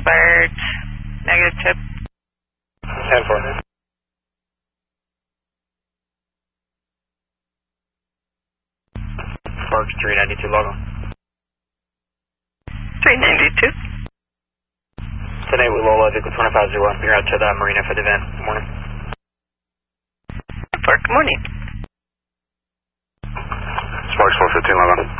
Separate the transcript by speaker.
Speaker 1: expired. Negative tip.
Speaker 2: 10-4. Park 392 logo.
Speaker 1: 392.
Speaker 2: Today with Lola, vehicle 2501. You're out to the marina for the event. Good morning.
Speaker 1: Good morning.
Speaker 2: Sparks 415 logo.